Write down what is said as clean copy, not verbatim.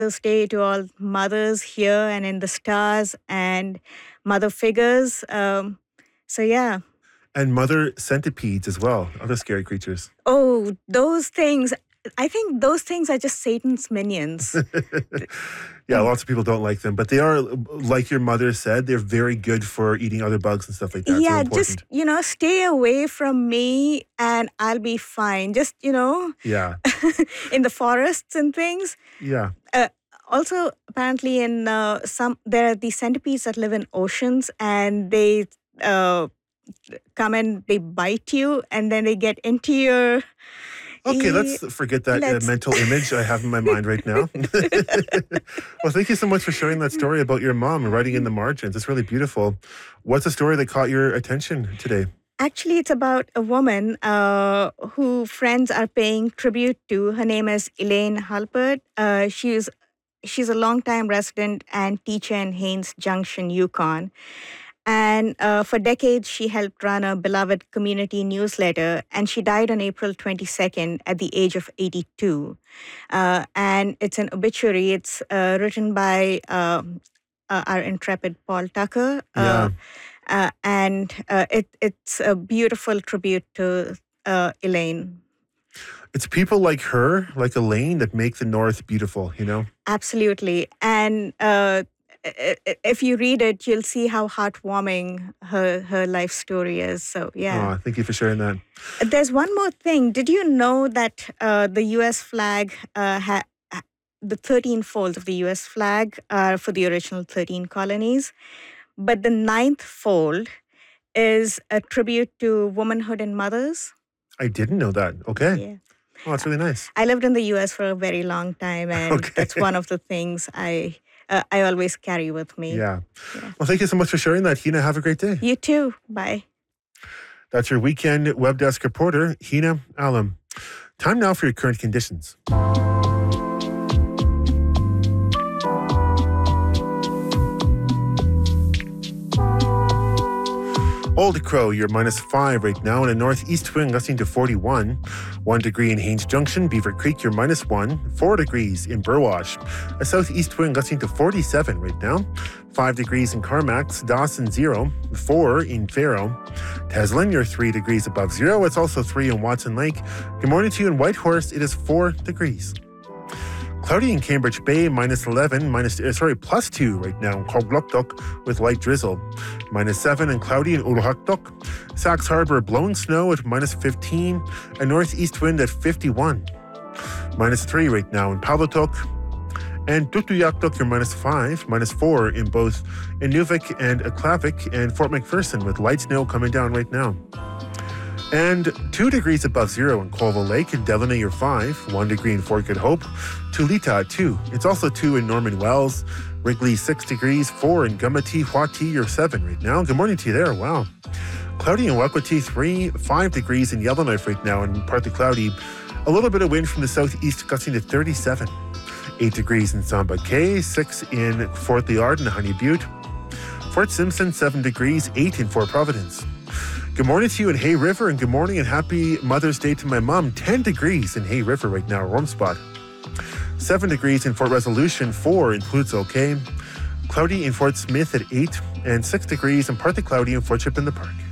Mother's Day to all mothers here and in the stars and mother figures. So, yeah. And mother centipedes as well, other scary creatures. Oh, those things. I think those things are just Satan's minions. Yeah, lots of people don't like them, but they are, like your mother said, they're very good for eating other bugs and stuff like that. Yeah, so important. just, stay away from me and I'll be fine. Just, Yeah, in the forests and things. yeah. Also, apparently, there are these centipedes that live in oceans, and they come and they bite you, and then they get into your. Okay, let's forget that mental image I have in my mind right now. Well, thank you so much for sharing that story about your mom and writing in the margins. It's really beautiful. What's the story that caught your attention today? Actually, it's about a woman who friends are paying tribute to. Her name is Elaine Halpert. She's a longtime resident and teacher in Haines Junction, Yukon. And for decades, she helped run a beloved community newsletter, and she died on April 22nd at the age of 82. And it's an obituary. It's written by our intrepid Paul Tucker. And it's a beautiful tribute to Elaine. It's people like her, like Elaine, that make the North beautiful, Absolutely. And if you read it, you'll see how heartwarming her life story is. So, yeah. Oh, thank you for sharing that. There's one more thing. Did you know that the U.S. flag, the 13 folds of the U.S. flag are for the original 13 colonies? But the 9th fold is a tribute to womanhood and mothers. I didn't know that. Okay. Yeah. Oh, that's really nice. I lived in the U.S. for a very long time, and that's one of the things I always carry with me. Yeah. Well, thank you so much for sharing that, Hina. Have a great day. You too. Bye. That's your weekend web desk reporter, Hina Alam. Time now for your current conditions. Old Crow, you're -5 right now, and a northeast wind gusting to 41. 1 degree in Haines Junction. Beaver Creek, you're -1. 4 degrees in Burwash. A southeast wind gusting to 47 right now. 5 degrees in Carmax. Dawson, 0. 4 in Faro. Teslin, you're 3 degrees above 0. It's also 3 in Watson Lake. Good morning to you in Whitehorse. It is 4 degrees. Cloudy in Cambridge Bay, -11, +2 right now in Cogluptuk with light drizzle. -7 and cloudy in Uluhaktuk. Sax Harbor, blowing snow at -15, a northeast wind at 51. -3 right now in Palatuk. And Tutuyaktuk, you're -5, -4 in both Inuvik and Aklavik and Fort McPherson with light snow coming down right now. And 2 degrees above 0 in Colville Lake. In Delaney, you're 5. 1 degree in Fort Good Hope. Tulita, 2. It's also 2 in Norman Wells. Wrigley, 6 degrees. 4 in Gumati. Huati, you're 7 right now. Good morning to you there. Wow. Cloudy in Wakwati, 3. 5 degrees in Yellowknife right now and partly cloudy. A little bit of wind from the southeast gusting to 37. 8 degrees in Samba Cay. 6 in Fort Liard and Honey Butte. Fort Simpson, 7 degrees. 8 in Fort Providence. Good morning to you in Hay River, and good morning and happy Mother's Day to my mom. 10 degrees in Hay River right now, warm spot. 7 degrees in Fort Resolution, 4 in Pluto, okay. Cloudy in Fort Smith at 8, and 6 degrees and partly cloudy in Fort Ship in the Park.